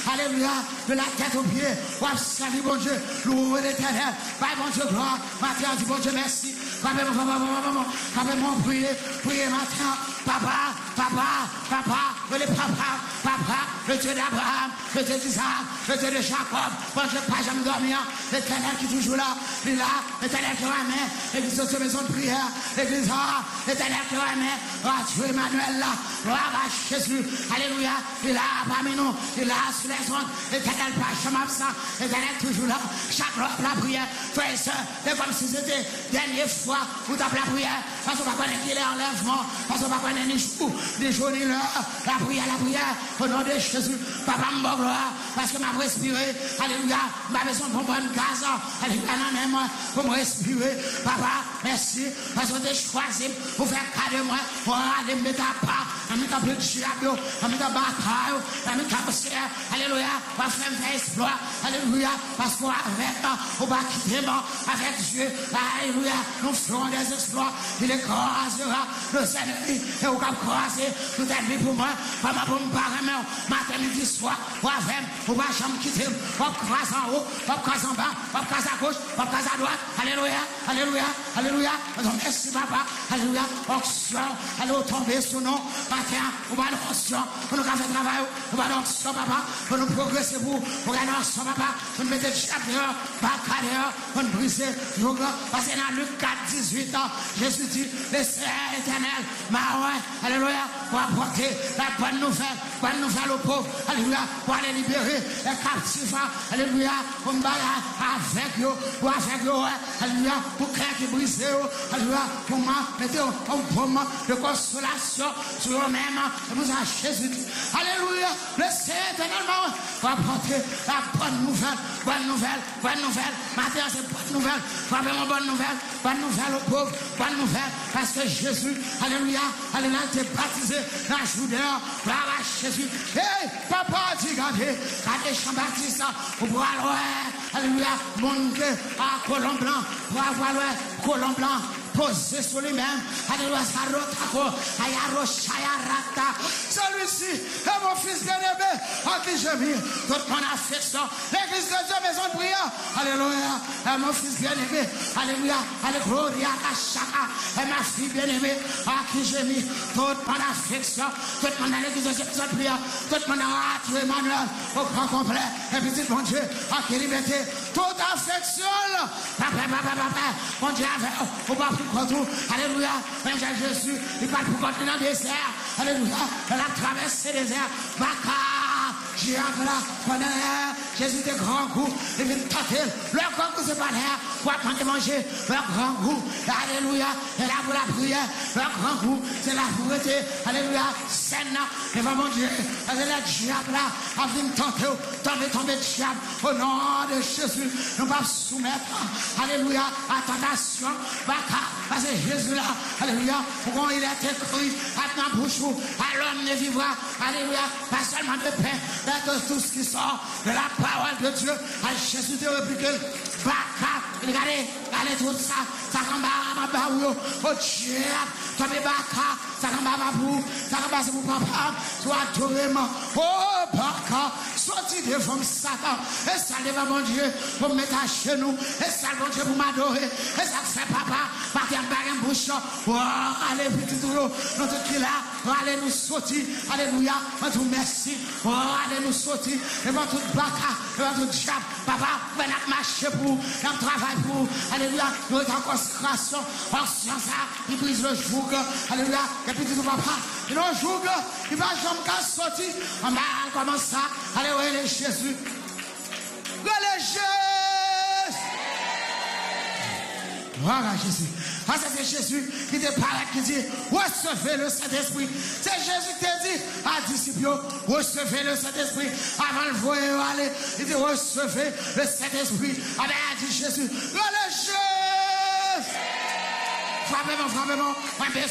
alléluia, de la tête aux pieds, ou à servir bon Dieu, louer l'éternel, par bon Dieu gloire, matin, dit bon Dieu merci, papa, priez matin, papa, le Dieu d'Abraham, le Dieu d'Isaac, le Dieu de Jacob, bon Dieu, pas jamais dormir, l'éternel qui est toujours là, il est là, l'éternel qui ramène, l'église de maison de prière, l'église, l'éternel qui ramène, Dieu Emmanuel là, gloire à Jésus, alléluia, il est là parmi nous, il est là sur les ondes, l'éternel pas jamais absent, l'éternel toujours là, chaque heure la prière, frère et soeur, c'est comme si c'était dernière fois où tu as la prière, parce qu'on va connaître qu'il est enlèvement, parce qu'on va connaître ni jour ni l'heure, la prière, au nom de Jésus, papa me gloire, parce que m'a respiré, alléluia, m'a besoin de bonne gaz, alléluia, non, moi, pour me respirer, papa, merci, parce que tu choisi pour faire cas de moi, pour aller me mettre à part, à me taper le diable, à me taper bataille, à me taper, alléluia, va faire un exploit, alléluia, parce qu'on on va quitter avec Dieu, alléluia, nous ferons des exploits, il écrasera le Seigneur, et on va croiser tout à l'heure pour moi, pas pour me parler, matin, midi, soir, on va jamais quitter, on va croiser en haut, on va croiser en bas, on va croiser à gauche, on va croiser à droite, alléluia, merci papa, alléluia, onction, allez tomber sur nous, matin, on va nous onction, on nous faire travail, on va nous onction papa, pour nous progresser pour gagner onction papa, pour nous mettre le chapeau dehors, pas dehors, pour nous briser, parce que dans Luc 4, 18 ans, Jésus dit, le Seigneur éternel, alléluia, pour apporter la bonne nouvelle aux pauvres, alléluia, pour aller libérer les captifs, alléluia, pour me battre avec eux, alléluia, pour créer qui brise, alléluia, pour mettre un baume de consolation sur eux-mêmes, et vous avez Jésus dit, alléluia, le Seigneur éternellement, pour apporter la bonne nouvelle, maintenant c'est bonne nouvelle, vraiment bonne nouvelle aux pauvres, bonne nouvelle, parce que Jésus, alléluia, t'es baptisé dans le jour dehors, gloire à Jésus. Hey, papa, dit, regardez Jean-Baptiste, pour voir, alléluia, monter à Colomb Blanc, pour avoir le Colomb Blanc posé sur lui-même, alléluia, celui-ci est mon fils bien-aimé, en qui je vis toute mon affection, l'église de Dieu, maison de prière, alléluia, est mon fils bien-aimé, alléluia, alléluia, est ma fille bien-aimée, en qui je vis toute mon affection, toute mon l'église de Dieu, maison de prière, toute mon Dieu Emmanuel, au grand complet, et petit mon Dieu, en qui liberté, toute affection, papa, mon Dieu, au bas pour tout, alléluia, même Jésus, il parle pour continuer dans le désert, alléluia, elle a traversé le désert, Jésus était grand goût, il vient tenter, leur grand goût c'est pas l'air, pour apprendre à manger, leur grand goût, alléluia, et là pour la prière, leur grand goût, c'est la pureté, alléluia, saine, et va mon Dieu, le diable là, a venu tenter, tomber diable, au nom de Jésus, nous va soumettre, alléluia, à tentation, parce que Jésus là, alléluia, pour il est écrit, à ta bouche, à l'homme ne vivra, alléluia, pas seulement de paix, de tout ce qui sort de la parole de Dieu, à Jésus de répliquer, regardez tout ça, ça comme au diable, tomber baka, ça comme ça comme c'est pour papa, toi adorement, oh baka, sorti de forme Satan, et ça lève mon Dieu pour mettre à genoux, et ça mon Dieu pour m'adorer, et ça fait papa, partir en bague en bouche, oh, allez, petit tour, notre qui là, allez nous sortir, alléluia, tout merci, oh, allez nous sortir, et va tout baka, et va tout diable, papa, va marcher pour, on travaille pour, alléluia, nous sommes en consécration, en science, il brise le joug, alléluia, et puis tout papa, il nous joug, il va jamais sortir, on va comment ça, alléluia, Jésus, Jésus. Voilà Jésus. Ah, c'est Jésus qui te parle, qui dit, recevez le Saint-Esprit. C'est Jésus qui te dit à disciples, recevez le Saint-Esprit. Avant le voyer aller, il dit, recevez le Saint-Esprit. Ah ben, il dit Jésus, religieuse. Frappez-moi,